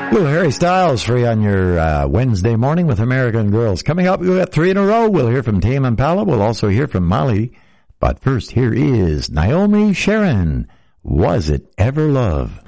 Little Harry Styles free on your Wednesday morning with American Girls. Coming up, we've got 3 in a row. We'll hear from Tame Impala. We'll also hear from Molly. But first, here is Naomi Sharon. Was It Ever Love?